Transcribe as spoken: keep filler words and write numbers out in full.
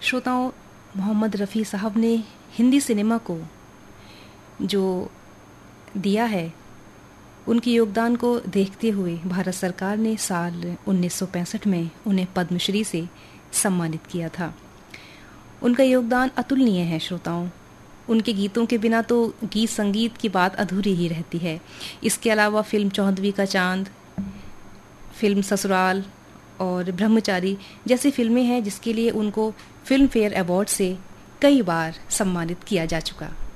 श्रोताओं, मोहम्मद रफ़ी साहब ने हिंदी सिनेमा को जो दिया है, उनके योगदान को देखते हुए भारत सरकार ने साल उन्नीस सौ पैंसठ में उन्हें पद्मश्री से सम्मानित किया था। उनका योगदान अतुलनीय है श्रोताओं। उनके गीतों के बिना तो गीत संगीत की बात अधूरी ही रहती है। इसके अलावा फिल्म चौदहवीं का चांद, फिल्म ससुराल और ब्रह्मचारी जैसी फिल्में हैं जिसके लिए उनको फिल्म फेयर अवार्ड से कई बार सम्मानित किया जा चुका।